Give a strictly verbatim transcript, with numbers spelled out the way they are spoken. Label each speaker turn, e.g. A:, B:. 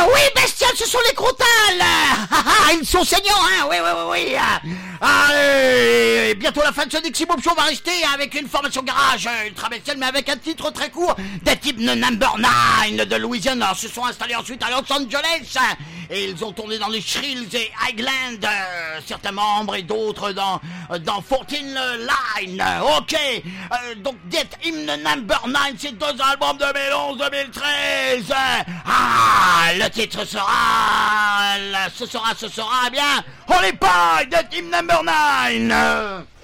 A: oui, bestial, ce sont les croutals. Ils sont saignants, hein. Oui, oui, oui, oui. Allez, bientôt la fin de ce Dixie Bob Show va rester avec une formation garage ultra bestiale, mais avec un titre très court. Des types de Number neuf de Louisiane alors, se sont installés ensuite à Los Angeles. Et ils ont tourné dans les Shrills et Highland, euh, certains membres et d'autres dans dans fourteen Line. Ok, euh, donc Death Hymn Number neuf, c'est deux albums deux mille onze deux mille treize. Ah, le titre sera, ce sera, ce sera bien Holy Pie, Death Hymn Number neuf.